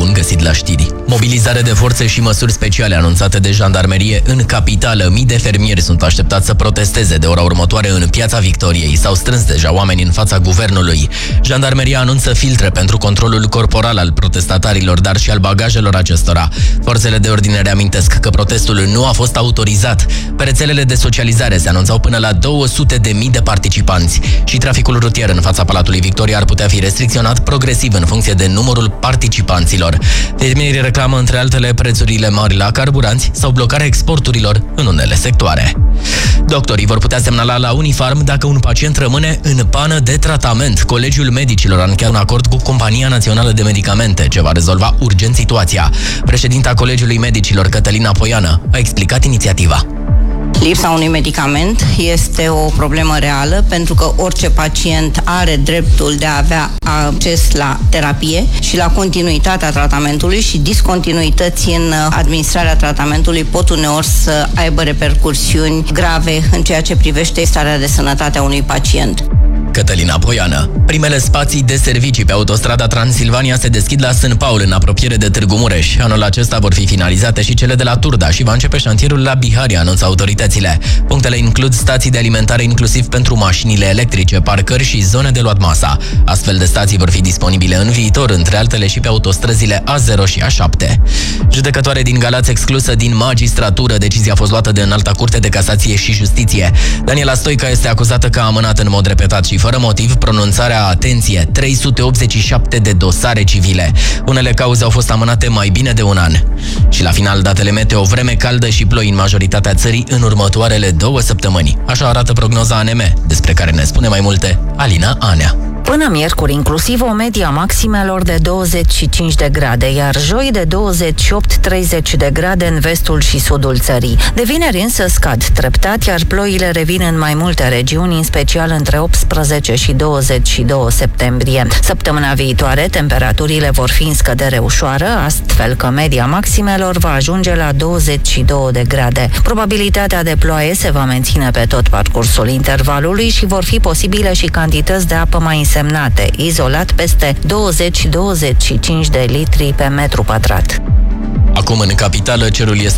bun găsit la știri. Mobilizare de forțe și măsuri speciale anunțate de jandarmerie în capitală. Mii de fermieri sunt așteptați să protesteze de ora următoare în Piața Victoriei. S-au strâns deja oameni în fața guvernului. Jandarmeria anunță filtre pentru controlul corporal al protestatarilor, dar și al bagajelor acestora. Forțele de ordine reamintesc că protestul nu a fost autorizat. Pe rețelele de socializare se anunțau până la 200.000 de participanți și traficul rutier în fața Palatului Victoria ar putea fi restricționat progresiv în funcție de numărul participanților. Fermierii reclamă între altele prețurile mari la carburanți sau blocarea exporturilor în unele sectoare. Doctorii vor putea semnala la Unifarm dacă un pacient rămâne în pană de tratament. Colegiul Medicilor a încheiat un acord cu Compania Națională de Medicamente, ce va rezolva urgent situația. Președinta Colegiului Medicilor, Cătălina Poiană, a explicat inițiativa. Lipsa unui medicament este o problemă reală pentru că orice pacient are dreptul de a avea acces la terapie și la continuitatea tratamentului și discontinuități în administrarea tratamentului pot uneori să aibă repercursiuni grave în ceea ce privește starea de sănătate a unui pacient. Cătălina Poiană. Primele spații de servicii pe autostrada Transilvania se deschid la Sân Paul, în apropiere de Târgu Mureș. Anul acesta vor fi finalizate și cele de la Turda și va începe șantierul la Bihari, anunță autoritățile. Punctele includ stații de alimentare inclusiv pentru mașinile electrice, parcări și zone de luat masa. Astfel de stații vor fi disponibile în viitor, între altele și pe autostrăzile A0 și A7. Judecătoare din Galați exclusă din magistratură. Decizia a fost luată de Înalta Curte de Casație și Justiție. Daniela Stoica este acuzată că a amânat în mod repetat și fără motiv pronunțarea, atenție, 387 de dosare civile. Unele cauze au fost amânate mai bine de un an. Și la final, datele meteo: vreme caldă și ploi în majoritatea țării în următoarele 2 săptămâni. Așa arată prognoza ANM, despre care ne spune mai multe Alina Anea. Până miercuri, inclusiv o medie a maximelor de 25 de grade, iar joi de 28-30 de grade în vestul și sudul țării. De vineri însă scad treptat, iar ploile revin în mai multe regiuni, în special între 18 și 22 septembrie. Săptămâna viitoare, temperaturile vor fi în scădere ușoară, astfel că media maximelor va ajunge la 22 de grade. Probabilitatea de ploaie se va menține pe tot parcursul intervalului și vor fi posibile și cantități de apă mai însemnate, izolat peste 20-25 de litri pe metru pătrat. Acum în capitală cerul este